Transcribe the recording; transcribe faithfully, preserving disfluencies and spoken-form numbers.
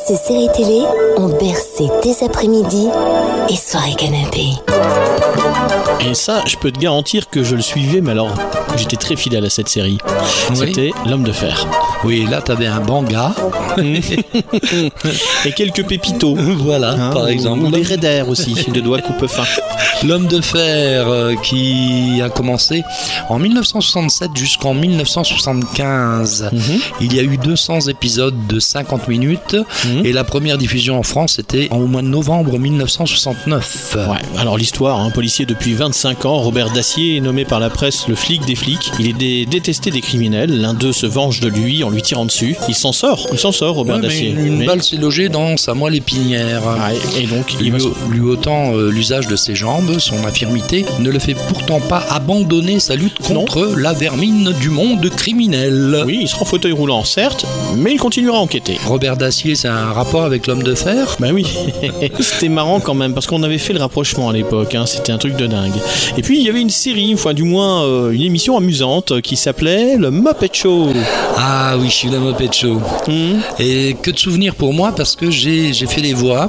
de séries télé ont bercé tes après-midi et soirées canapé. Et ça, je peux te garantir que je le suivais, mais alors, j'étais très fidèle à cette série. Oui. C'était L'Homme de Fer. Oui, là, t'avais un bon gars. Et quelques pépitos. Voilà, Hein, par ou- exemple. Ou les raiders aussi, de doigts coupe fin. L'Homme de Fer euh, qui a commencé en dix-neuf cent soixante-sept jusqu'en dix-neuf cent soixante-quinze. Mhm. Il y a eu deux cents épisodes de cinquante minutes Mhm. et la première diffusion en France était au mois de novembre dix-neuf cent soixante-neuf. Ouais, alors l'histoire, un policier depuis vingt-cinq ans, Robert Dacier est nommé par la presse le flic des flics. Il est dé- détesté des criminels, l'un d'eux se venge de lui en lui tirant dessus. Il s'en sort, il s'en sort Robert Ouais, mais Dacier. une Mais- balle s'est logée dans sa moelle épinière. Ouais, et donc il Lui, va se- lui ôtant euh, l'usage de ses jambes, son infirmité ne le fait pourtant pas abandonner sa lutte contre la vermine du monde criminel. Oui, il sera en fauteuil roulant, certes, mais il continuera à enquêter. Robert Dacier, c'est un rapport avec l'Homme de Fer. Ben oui, c'était marrant quand même, parce qu'on avait fait le rapprochement à l'époque, hein, c'était un truc de dingue. Et puis il y avait une série, enfin du moins euh, une émission amusante euh, qui s'appelait le Muppet Show. Ah oui, je suis la Muppet Show. Hum. Et que de souvenirs pour moi parce que j'ai j'ai fait les voix